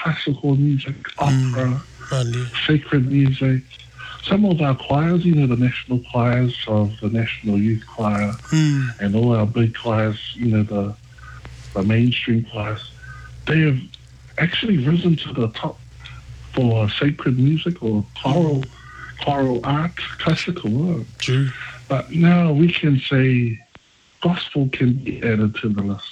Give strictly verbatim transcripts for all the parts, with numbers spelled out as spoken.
classical music, opera, Mm. sacred music. Some of our choirs, you know, the national choirs of the National Youth Choir Mm. and all our big choirs, you know, the, the mainstream choirs, they have actually risen to the top for sacred music or choral, choral art, classical work. True. But now we can say gospel can be added to the list.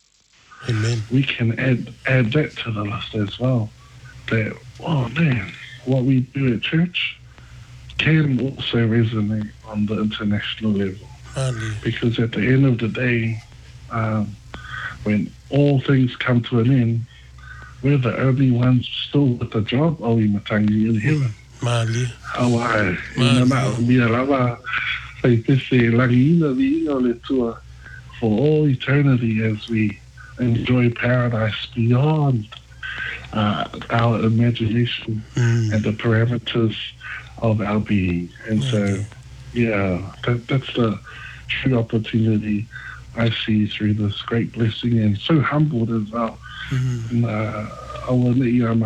Amen. We can add add that to the list as well. That, oh man, what we do at church can also resonate on the international level. Mali. Because at the end of the day, um, when all things come to an end, we're the only ones still with a job, o i matangi in heaven. Mali. Hawaii, Mali. ina na mia lava, whai pese langi ina vi ina le tua for all eternity as we enjoy paradise beyond uh, our imagination Mm. and the parameters of our being. And so, yeah, that, that's the true opportunity I see through this great blessing, and so humbled as well. Mm. I want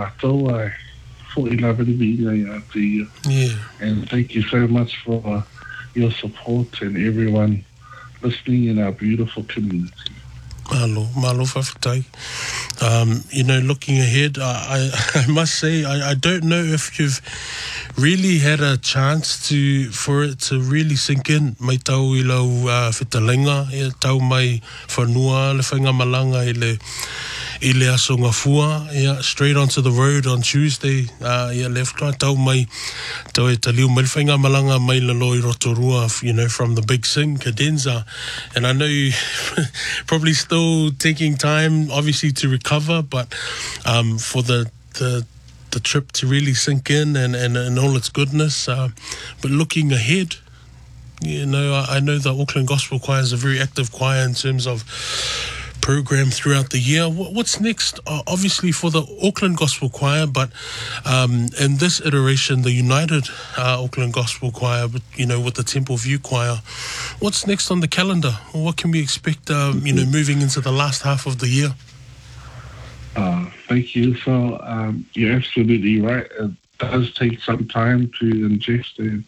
to for eleven Yeah. and thank you so much for your support and everyone listening in our beautiful community. Malo, malo whawhitai. Um, you know, looking ahead, I, I, I must say, I, I don't know if you've really had a chance to for it to really sink in. Mai tau i lau uh, whitalenga, e tau mai whanua, le whainga malanga i le, i le aso ngafua, yeah, straight onto the road on Tuesday, uh, yeah, left right, tau mai, tau e taliu mai le whainga malanga mai le loi rotorua, you know, from the big sing, Cadenza. And I know you probably still taking time, obviously, to recover, but um, for the, the the trip to really sink in and, and, and all its goodness. Uh, but looking ahead, you know, I, I know the Auckland Gospel Choir is a very active choir in terms of program throughout the year. What, what's next? Uh, obviously for the Auckland Gospel Choir, but um, in this iteration, the United uh, Auckland Gospel Choir, but, you know, with the Temple View Choir. What's next on the calendar? What can we expect, um, you know, moving into the last half of the year? Uh, thank you. So um, you're absolutely right. It does take some time to ingest and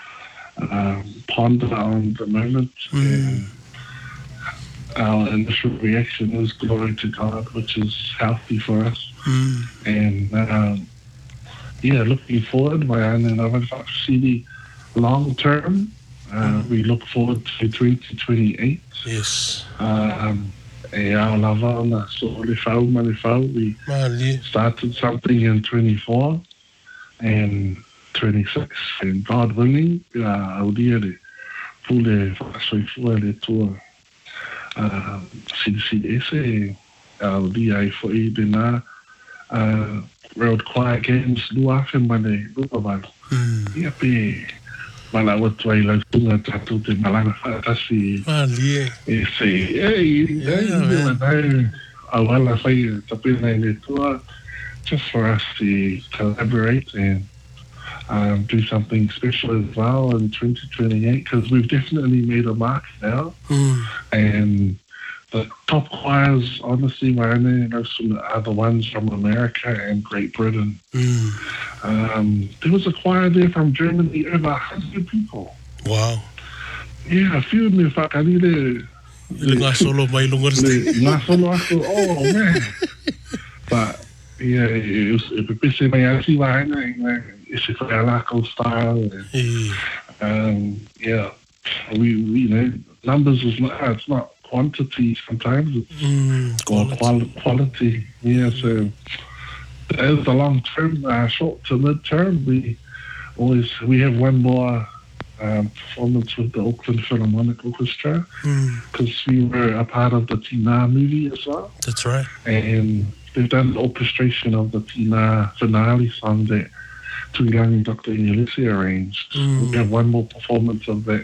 um, ponder on the moment. Mm. And our initial reaction is glory to God, which is healthy for us. Mm. And um, yeah, looking forward, my and I see the long term. Uh, we look forward to twenty twenty-eight. Yes. Um, E ao lava na so le fau ma le fau. We Mali. started something in twenty-four and twenty-six, and God willing, uh, au dia le pule whakasoifua le tua uh, C D C S e au dia i fwoi de na uh, Road Choir Games luafe ma le lupawan. Mm. Ia pe mana watu ai lau tunga tatu te malanga whakasi Mali. e se, ei, ei, ei, awala whai tapena i le tua, just for us to collaborate and um, do something special as well in twenty twenty-eight, because we've definitely made a mark now. Mm. And the top choirs, honestly, Marane, are the ones from America and Great Britain. Mm. Um, there was a choir there from Germany, over a hundred people. Wow. Yeah, a few of them, whakanile. Le ngā solo mai lunga Le ngā solo aku, oh man. But yeah, it was it was my asi wahanga, it's a Kalako style. And, e. um, yeah, we, we you know numbers is not it's not quantity sometimes, it's Mm. or quality. quality. Yeah, so as the long term, uh, short to mid term, we always we have one more um, performance with the Auckland Philharmonic Orchestra, because Mm. we were a part of the Tina movie as well, That's right. and they've done the orchestration of the Tina finale song that Tuilangi Doctor Inyalisi arranged. Mm. We have one more performance of that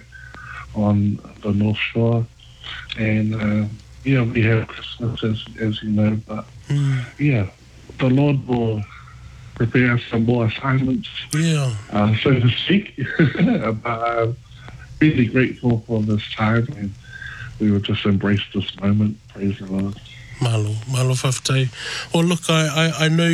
on the North Shore, and uh, yeah, we have Christmas as, as you know, but Mm. yeah, the Lord will prepare some more assignments, Yeah. uh, so to speak. But I'm really grateful for this time, and we will just embrace this moment. Praise the Lord. Malo. Malo whawhitai. Well, look, I, I, I know